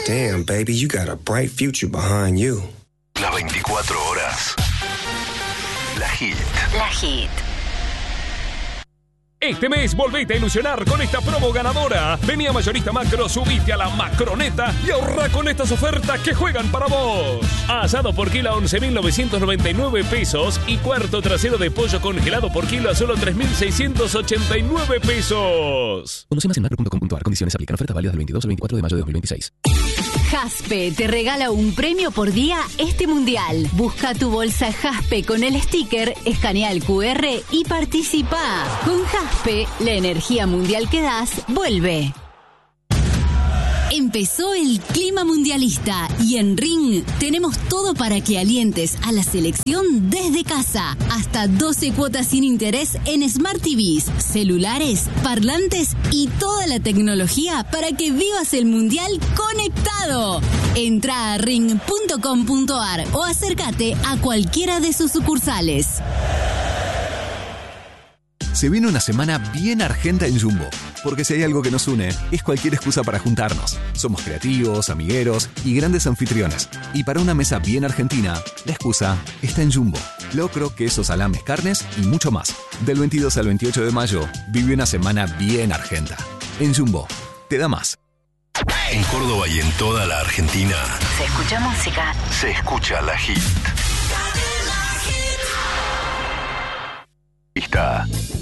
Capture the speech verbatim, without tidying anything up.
Damn, baby, you got a bright future behind you. Las veinticuatro horas. La Hit. La Hit. Este mes volvete a ilusionar con esta promo ganadora. Vení a Mayorista Macro, subite a la Macroneta y ahorra con estas ofertas que juegan para vos. Asado por kilo a once mil novecientos noventa y nueve pesos y cuarto trasero de pollo congelado por kilo a solo tres mil seiscientos ochenta y nueve pesos. Conoce más en macro punto com punto a r. Condiciones aplican. Oferta válida del veintidós al veinticuatro de mayo de dos mil veintiséis. Jaspe te regala un premio por día este mundial. Busca tu bolsa Jaspe con el sticker, escanea el cu erre y participa. Con Jaspe, la energía mundial que das vuelve. Empezó el clima mundialista y en Ring tenemos todo para que alientes a la selección desde casa. Hasta doce cuotas sin interés en Smart T Vs, celulares, parlantes y toda la tecnología para que vivas el mundial conectado. Entra a ring punto com punto a r o acércate a cualquiera de sus sucursales. Se viene una semana bien argenta en Jumbo, porque si hay algo que nos une, es cualquier excusa para juntarnos. Somos creativos, amigueros y grandes anfitriones. Y para una mesa bien argentina, la excusa está en Jumbo. Locro, quesos, salames, carnes y mucho más. Del veintidós al veintiocho de mayo, vive una semana bien argenta. En Jumbo, te da más. En Córdoba y en toda la Argentina. Se escucha música. Se escucha La Hit. Está